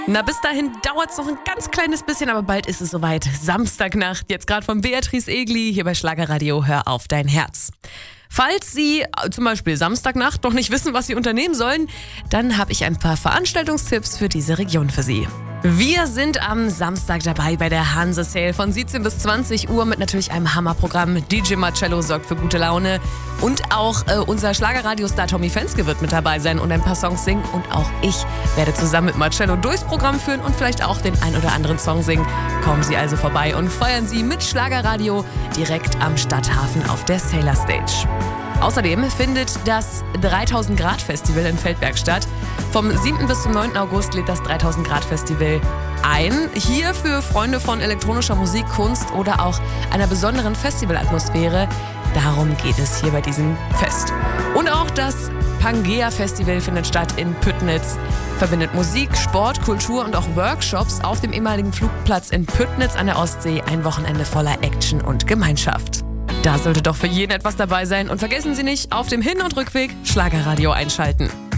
Na, bis dahin dauert es noch ein ganz kleines bisschen, aber bald ist es soweit. Samstagnacht, jetzt gerade von Beatrice Egli hier bei Schlagerradio. Hör auf dein Herz. Falls Sie zum Beispiel Samstagnacht noch nicht wissen, was Sie unternehmen sollen, dann habe ich ein paar Veranstaltungstipps für diese Region für Sie. Wir sind am Samstag dabei bei der Hanse Sale von 17 bis 20 Uhr mit natürlich einem Hammerprogramm. DJ Marcello sorgt für gute Laune und auch unser Schlagerradiostar Tommy Fenske wird mit dabei sein und ein paar Songs singen. Und auch ich werde zusammen mit Marcello durchs Programm führen und vielleicht auch den ein oder anderen Song singen. Kommen Sie also vorbei und feiern Sie mit Schlagerradio direkt am Stadthafen auf der Sailor Stage. Außerdem findet das 3000 Grad Festival in Feldberg statt. Vom 7. bis zum 9. August lädt das 3000 Grad Festival ein. Hier für Freunde von elektronischer Musik, Kunst oder auch einer besonderen Festivalatmosphäre. Darum geht es hier bei diesem Fest. Und auch das Pangea Festival findet statt in Püttnitz. Verbindet Musik, Sport, Kultur und auch Workshops auf dem ehemaligen Flugplatz in Püttnitz an der Ostsee. Ein Wochenende voller Action und Gemeinschaft. Da sollte doch für jeden etwas dabei sein. Und vergessen Sie nicht, auf dem Hin- und Rückweg Schlagerradio einschalten.